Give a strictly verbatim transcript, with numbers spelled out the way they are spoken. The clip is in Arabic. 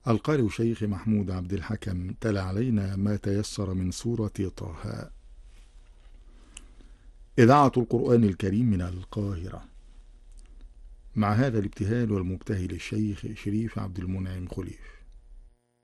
القارئ الشيخ محمود عبد الحكم تلا علينا ما تيسر من سورة طه. إذاعة القرآن الكريم من القاهرة، مع هذا الابتهال والمبتهل الشيخ شريف عبد المنعم خليف.